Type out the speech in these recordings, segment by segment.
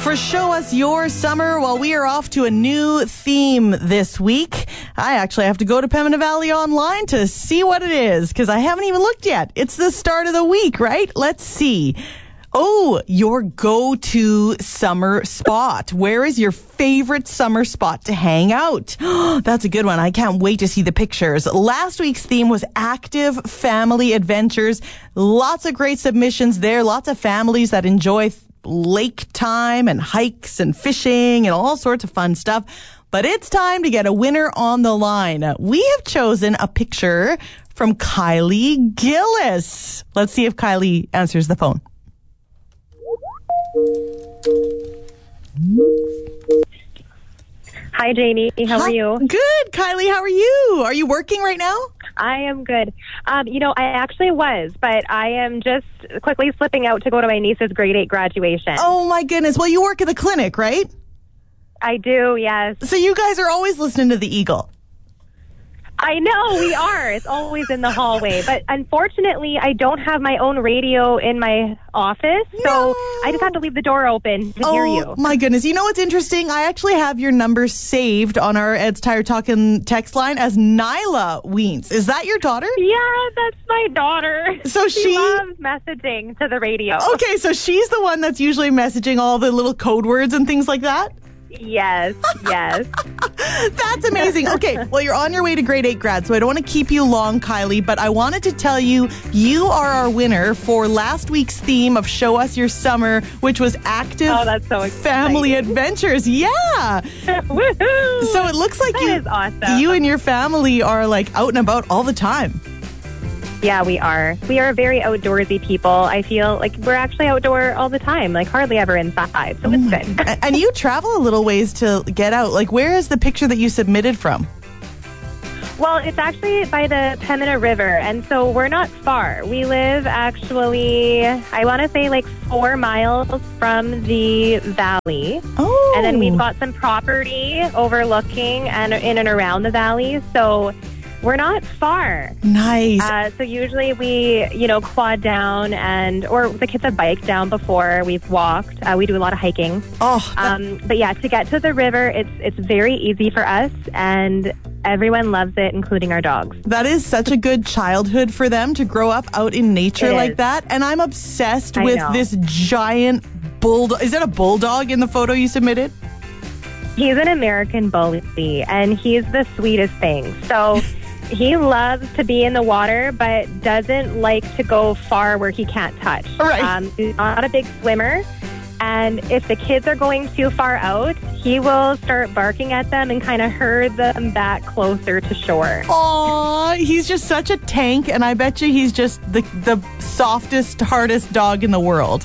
For Show Us Your Summer, while we are off to a new theme this week, I actually have to go to Pembina Valley Online to see what it is, because I haven't even looked yet. It's the start of the week, right? Let's see. Oh, your go-to summer spot. Where is your favorite summer spot to hang out? That's a good one. I can't wait to see the pictures. Last week's theme was active family adventures. Lots of great submissions there. Lots of families that enjoy lake time and hikes and fishing and all sorts of fun stuff. But it's time to get a winner on the line. We have chosen a picture from Kylie Gillis. Let's see if Kylie answers the phone. Hi, Jamie. How are you? Good, Kylie. How are you? Are you working right now? I am good. I actually was, but I am just quickly slipping out to go to my niece's grade 8 graduation. Oh, my goodness. Well, you work at the clinic, right? I do, yes. So you guys are always listening to the Eagle. I know, we are. It's always in the hallway. But unfortunately, I don't have my own radio in my office, so I just have to leave the door open to hear you. Oh, my goodness. You know what's interesting? I actually have your number saved on our Ed's Tire Talkin' text line as Nyla Weens. Is that your daughter? Yeah, that's my daughter. So she loves messaging to the radio. Okay, so she's the one that's usually messaging all the little code words and things like that? Yes. That's amazing. Okay, well, you're on your way to grade 8 grad, so I don't want to keep you long, Kylie, but I wanted to tell you, you are our winner for last week's theme of Show Us Your Summer, which was active that's so family adventures. Yeah. Woohoo! So it looks like that is awesome. You and your family are like out and about all the time. Yeah, we are. We are very outdoorsy people. I feel like we're actually outdoor all the time, like hardly ever inside. So it's good. And you travel a little ways to get out. Like, where is the picture that you submitted from? Well, it's actually by the Pembina River, and so we're not far. We live actually, I want to say like 4 miles from the valley. Oh. And then we've got some property overlooking and in and around the valley. So we're not far. Nice. So usually we, quad down or the kids have biked down before. We've walked. We do a lot of hiking. But yeah, to get to the river, it's very easy for us, and everyone loves it, including our dogs. That is such a good childhood for them to grow up out in nature like that. And I'm obsessed with this giant bulldog. Is that a bulldog in the photo you submitted? He's an American bully, and he's the sweetest thing. So he loves to be in the water, but doesn't like to go far where he can't touch. Right. He's not a big swimmer. And if the kids are going too far out, he will start barking at them and kind of herd them back closer to shore. Aw, he's just such a tank, and I bet you he's just the softest, hardest dog in the world.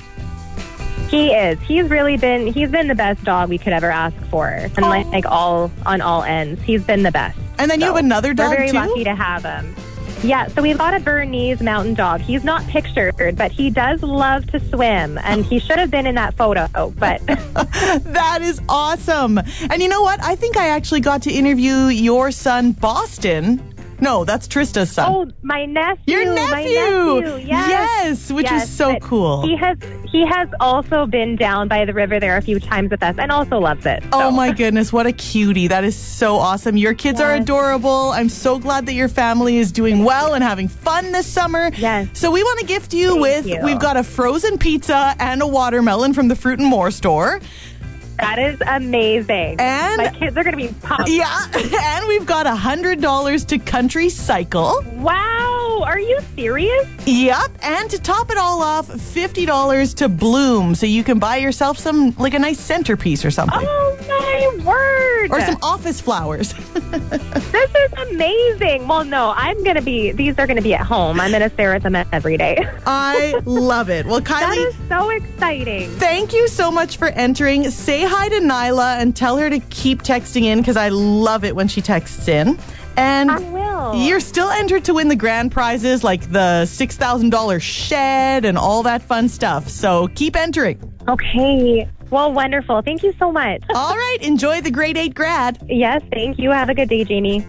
He is. He's been the best dog we could ever ask for. And like on all ends. He's been the best. And then you have another dog, we're very too? lucky to have him. Yeah, so we've got a Bernese mountain dog. He's not pictured, but he does love to swim, and he should have been in that photo, but... That is awesome. And you know what? I think I actually got to interview your son, Boston. No, that's Trista's son. Oh, my nephew. Your nephew. My nephew. Yes, which was so cool. He has also been down by the river there a few times with us and also loves it. So. Oh my goodness, what a cutie. That is so awesome. Your kids are adorable. I'm so glad that your family is doing well and having fun this summer. Yes. So we want to gift you we've got a frozen pizza and a watermelon from the Fruit and More store. That is amazing. And my kids are going to be pumped. Yeah, and we've got $100 to Country Cycle. Wow, are you serious? Yep, and to top it all off, $50 to Bloom, so you can buy yourself some, like a nice centerpiece or something. Oh my word! Or some office flowers. This is amazing. Well, no, these are going to be at home. I'm going to stare at them every day. I love it. Well, Kylie, that is so exciting. Thank you so much for entering. Say hi to Nyla and tell her to keep texting in, because I love it when she texts in. And I will. You're still entered to win the grand prizes like the $6,000 shed and all that fun stuff. So keep entering. Okay. Well, wonderful. Thank you so much. All right. Enjoy the grade 8 grad. Yes, thank you. Have a good day, Jamie.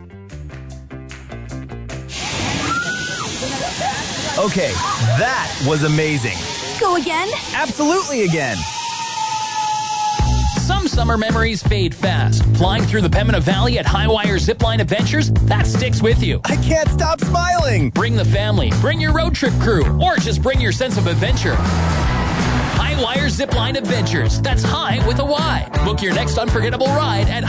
Okay, that was amazing. Go again? Absolutely again. summer memories fade fast. Flying through the Pembina Valley at Highwire Zipline Adventures, that sticks with you. I can't stop smiling. Bring the family, bring your road trip crew, or just bring your sense of adventure. Highwire Zipline Adventures. That's high with a Y. Book your next unforgettable ride at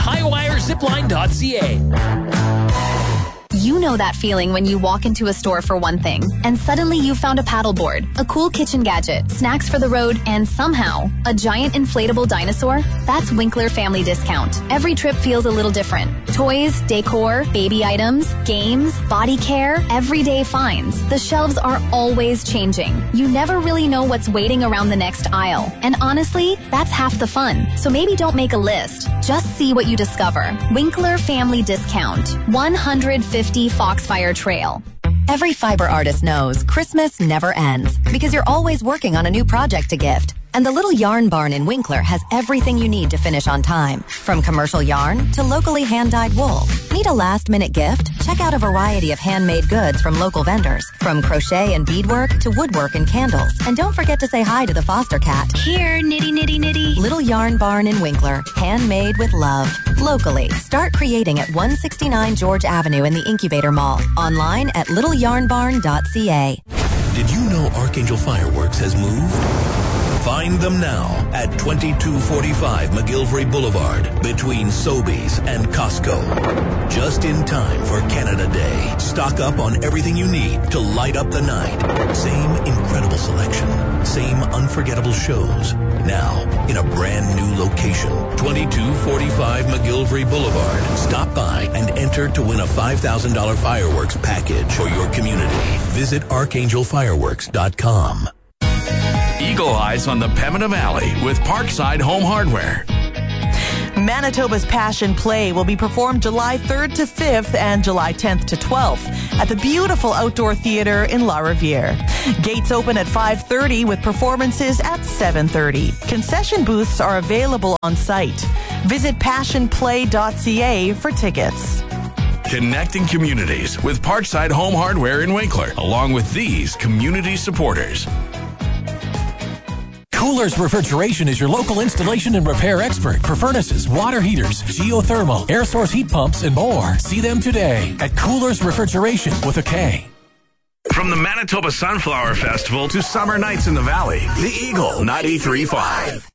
highwirezipline.ca. You know that feeling when you walk into a store for one thing, and suddenly you found a paddleboard, a cool kitchen gadget, snacks for the road, and somehow a giant inflatable dinosaur? That's Winkler Family Discount. Every trip feels a little different. Toys, decor, baby items, games, body care, everyday finds. The shelves are always changing. You never really know what's waiting around the next aisle. And honestly, that's half the fun. So maybe don't make a list. Just see what you discover. Winkler Family Discount. 150 Foxfire Trail. Every fiber artist knows Christmas never ends because you're always working on a new project to gift. And the Little Yarn Barn in Winkler has everything you need to finish on time. From commercial yarn to locally hand-dyed wool. Need a last-minute gift? Check out a variety of handmade goods from local vendors. From crochet and beadwork to woodwork and candles. And don't forget to say hi to the foster cat. Here, nitty, nitty, nitty. Little Yarn Barn in Winkler. Handmade with love. Locally. Start creating at 169 George Avenue in the Incubator Mall. Online at littleyarnbarn.ca. Did you know Archangel Fireworks has moved? Find them now at 2245 McGillivray Boulevard between Sobeys and Costco. Just in time for Canada Day. Stock up on everything you need to light up the night. Same incredible selection. Same unforgettable shows. Now in a brand new location. 2245 McGillivray Boulevard. Stop by and enter to win a $5,000 fireworks package for your community. Visit archangelfireworks.com. Eagle Eyes on the Pembina Valley with Parkside Home Hardware. Manitoba's Passion Play will be performed July 3rd to 5th and July 10th to 12th at the beautiful outdoor theater in La Riviere. Gates open at 5:30 with performances at 7:30. Concession booths are available on site. Visit passionplay.ca for tickets. Connecting communities with Parkside Home Hardware in Winkler, along with these community supporters. Coolers Refrigeration is your local installation and repair expert for furnaces, water heaters, geothermal, air source heat pumps, and more. See them today at Coolers Refrigeration with a K. From the Manitoba Sunflower Festival to summer nights in the valley, the Eagle 93.5.